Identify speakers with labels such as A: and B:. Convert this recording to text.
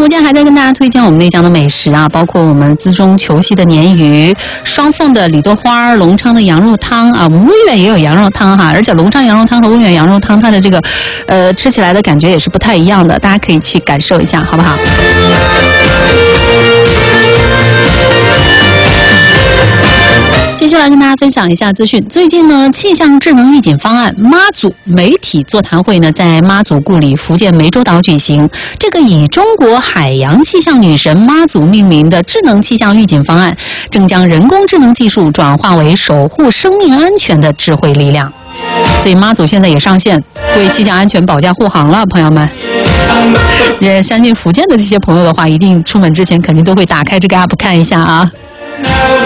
A: 福建还在跟大家推荐我们内江的美食啊，包括我们资中球溪的鲶鱼、双凤的李多花、龙昌的羊肉汤啊，我们威远也有羊肉汤哈，而且龙昌羊肉汤和威远羊肉汤它的这个吃起来的感觉也是不太一样的，大家可以去感受一下，好不好？继续来跟大家分享一下资讯。最近呢，气象智能预警方案妈祖媒体座谈会呢，在妈祖故里福建湄洲岛举行。这个以中国海洋气象女神妈祖命名的智能气象预警方案，正将人工智能技术转化为守护生命安全的智慧力量。所以妈祖现在也上线为气象安全保驾护航了，朋友们。相信福建的这些朋友的话，一定出门之前肯定都会打开这个 app 看一下啊。